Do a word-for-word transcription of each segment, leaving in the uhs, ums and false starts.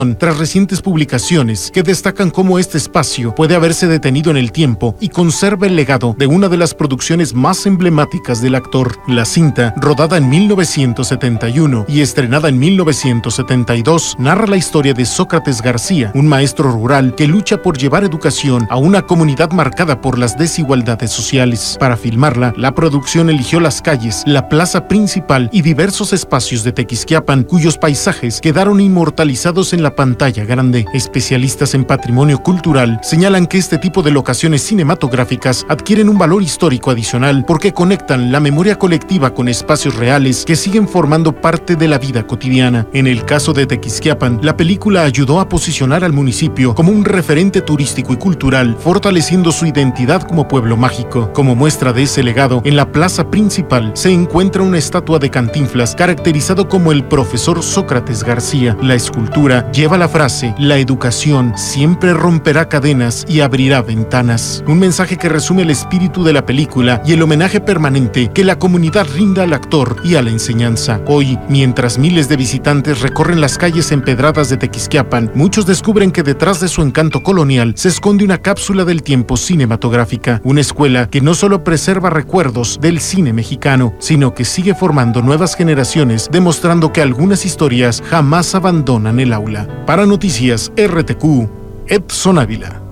tras recientes publicaciones que destacan cómo este espacio puede haberse detenido en el tiempo y conserva el legado de una de las producciones más emblemáticas del actor. La cinta, rodada en mil novecientos setenta y uno y estrenada en mil novecientos setenta y dos, narra la historia de Sócrates García, un maestro rural que lucha por llevar educación a una comunidad marcada por las desigualdades sociales. Para filmarla, la producción eligió las calles, la plaza principal y diversos espacios de Tequisquiapan, cuyos paisajes quedaron inmortalizados en la pantalla grande. Especialistas en patrimonio cultural señalan que este tipo de locaciones cinematográficas adquieren un valor histórico adicional porque conectan la memoria colectiva con espacios reales que siguen formando parte de la vida cotidiana. En el caso de Tequisquiapan, la película ayudó a posicionar al municipio como un referente turístico y cultural, fortaleciendo su identidad como pueblo mágico. Como muestra de ese legado, en la plaza principal se encuentra una estatua de Cantinflas caracterizado como el profesor Sócrates García. La escultura lleva la frase: la educación siempre romperá cadenas y abrirá ventanas. Un mensaje que resume el espíritu de la película y el homenaje permanente que la comunidad rinda al actor y a la enseñanza. Hoy, mientras miles de visitantes recorren las calles empedradas de Tequisquiapan, muchos descubren que detrás de su encanto colonial se esconde una cápsula del tiempo cinematográfica, una escuela que no solo preserva recuerdos del cine mexicano, sino que sigue formando nuevas generaciones, demostrando que algunas historias jamás abandonan el aula. Para Noticias R T Q, Edson Ávila.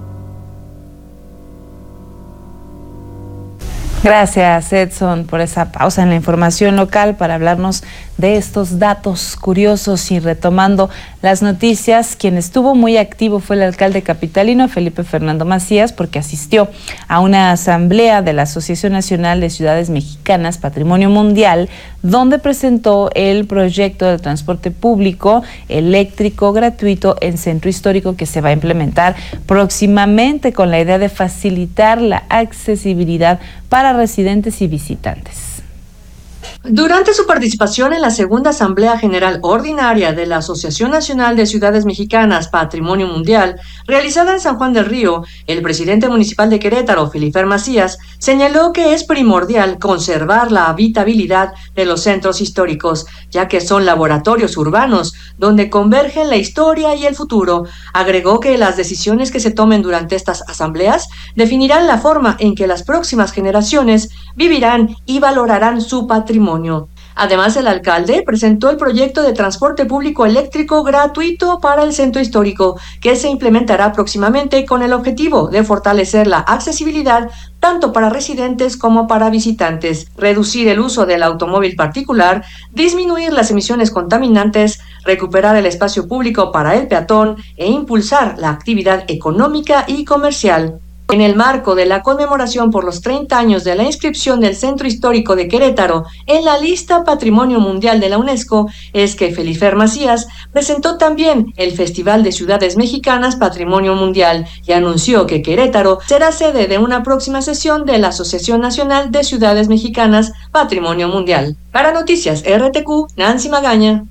Gracias, Edson, por esa pausa en la información local para hablarnos de estos datos curiosos. Y retomando las noticias, quien estuvo muy activo fue el alcalde capitalino Felipe Fernando Macías, porque asistió a una asamblea de la Asociación Nacional de Ciudades Mexicanas Patrimonio Mundial, donde presentó el proyecto de transporte público eléctrico gratuito en Centro Histórico, que se va a implementar próximamente con la idea de facilitar la accesibilidad para residentes y visitantes. Durante su participación en la segunda Asamblea General Ordinaria de la Asociación Nacional de Ciudades Mexicanas Patrimonio Mundial, realizada en San Juan del Río, el presidente municipal de Querétaro, Felipe Macías, señaló que es primordial conservar la habitabilidad de los centros históricos, ya que son laboratorios urbanos donde convergen la historia y el futuro. Agregó que las decisiones que se tomen durante estas asambleas definirán la forma en que las próximas generaciones vivirán y valorarán su patrimonio. Además, el alcalde presentó el proyecto de transporte público eléctrico gratuito para el centro histórico, que se implementará próximamente con el objetivo de fortalecer la accesibilidad tanto para residentes como para visitantes, reducir el uso del automóvil particular, disminuir las emisiones contaminantes, recuperar el espacio público para el peatón e impulsar la actividad económica y comercial. En el marco de la conmemoración por los treinta años de la inscripción del Centro Histórico de Querétaro en la lista Patrimonio Mundial de la UNESCO, es que Felipe Macías presentó también el Festival de Ciudades Mexicanas Patrimonio Mundial y anunció que Querétaro será sede de una próxima sesión de la Asociación Nacional de Ciudades Mexicanas Patrimonio Mundial. Para Noticias R T Q, Nancy Magaña.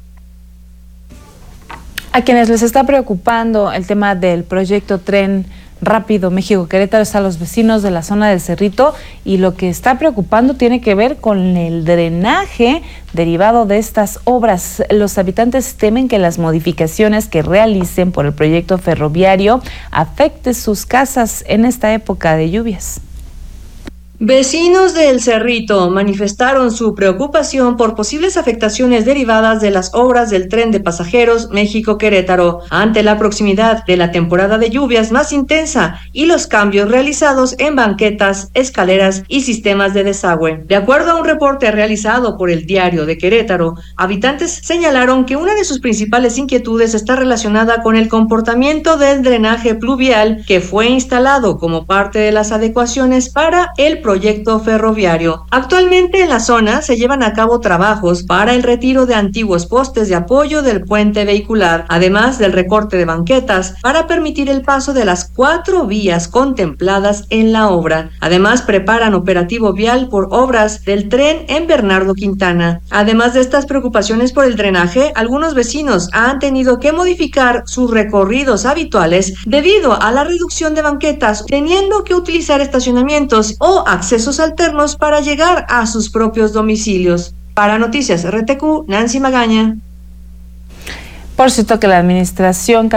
A quienes les está preocupando el tema del proyecto Tren Rápido México-Querétaro están los vecinos de la zona del Cerrito, y lo que está preocupando tiene que ver con el drenaje derivado de estas obras. Los habitantes temen que las modificaciones que realicen por el proyecto ferroviario afecten sus casas en esta época de lluvias. Vecinos de El Cerrito manifestaron su preocupación por posibles afectaciones derivadas de las obras del tren de pasajeros México-Querétaro ante la proximidad de la temporada de lluvias más intensa y los cambios realizados en banquetas, escaleras y sistemas de desagüe. De acuerdo a un reporte realizado por el Diario de Querétaro, habitantes señalaron que una de sus principales inquietudes está relacionada con el comportamiento del drenaje pluvial que fue instalado como parte de las adecuaciones para el proyecto ferroviario. Actualmente en la zona se llevan a cabo trabajos para el retiro de antiguos postes de apoyo del puente vehicular, además del recorte de banquetas para permitir el paso de las cuatro vías contempladas en la obra. Además, preparan operativo vial por obras del tren en Bernardo Quintana. Además de estas preocupaciones por el drenaje, algunos vecinos han tenido que modificar sus recorridos habituales debido a la reducción de banquetas, teniendo que utilizar estacionamientos o accesos alternos para llegar a sus propios domicilios. Para Noticias R T Q, Nancy Magaña. Por cierto que la administración